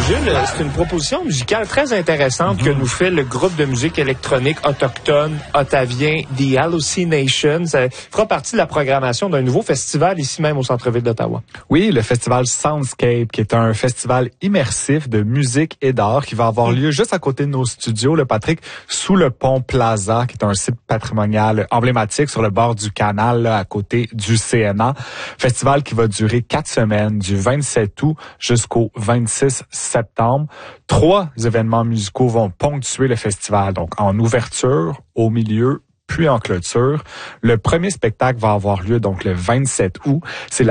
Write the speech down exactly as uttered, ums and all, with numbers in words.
Jules, c'est une proposition musicale très intéressante mm-hmm. que nous fait le groupe de musique électronique autochtone ottavien The Hallucinations. Ça fera partie de la programmation d'un nouveau festival ici même au centre-ville d'Ottawa. Oui, le festival Soundscape, qui est un festival immersif de musique et d'art qui va avoir lieu juste à côté de nos studios, le Patrick, sous le pont Plaza, qui est un site patrimonial emblématique sur le bord du canal, là, à côté du C N A. Festival qui va durer quatre semaines, du vingt-sept août jusqu'au vingt-six septembre. Trois événements musicaux vont ponctuer le festival, donc en ouverture, au milieu, puis en clôture. Le premier spectacle va avoir lieu donc le vingt-sept août. C'est